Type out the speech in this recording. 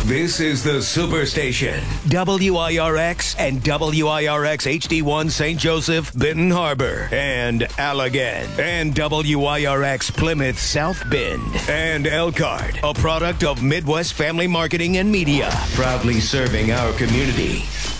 This is the Superstation. WIRX and WIRX HD1 St. Joseph, Benton Harbor, and Allegan. And WIRX Plymouth South Bend. And Elkhart, a product of Midwest Family Marketing and Media. Proudly serving our community.